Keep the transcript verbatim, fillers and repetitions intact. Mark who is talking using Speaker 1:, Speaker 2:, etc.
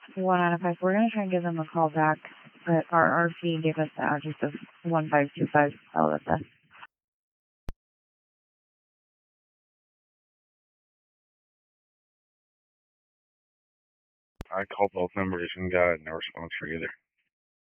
Speaker 1: one out of five. We're gonna try and give them a call back, but our R C gave us the address of one five two five Calvista.
Speaker 2: I called both numbers and got no response for either.